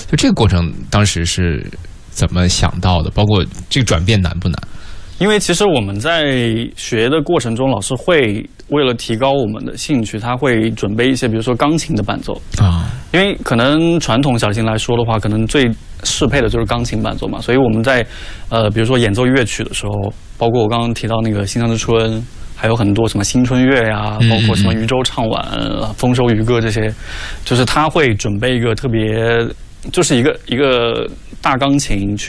就这个过程当时是怎么想到的？包括这个转变难不难？ 因为其实我们在学的过程中，老师会为了提高我们的兴趣，他会准备一些，比如说钢琴的伴奏啊。因为可能传统小提琴来说的话，可能最适配的就是钢琴伴奏嘛。所以我们在比如说演奏乐曲的时候，包括我刚刚提到那个《新疆之春》，还有很多什么新春乐呀，包括什么渔舟唱晚、丰收渔歌这些，就是他会准备一个特别，就是一个大钢琴去